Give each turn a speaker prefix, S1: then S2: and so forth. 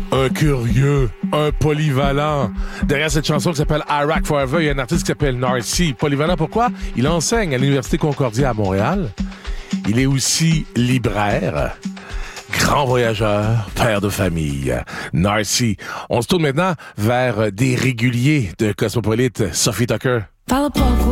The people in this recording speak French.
S1: Un curieux, un polyvalent. Derrière cette chanson qui s'appelle Iraq Forever, il y a un artiste qui s'appelle Narcy. Polyvalent, pourquoi? Il enseigne à l'Université Concordia à Montréal. Il est aussi libraire, grand voyageur, père de famille. Narcy. On se tourne maintenant vers des réguliers de Cosmopolite, Sophie Tucker.
S2: Fala pouco.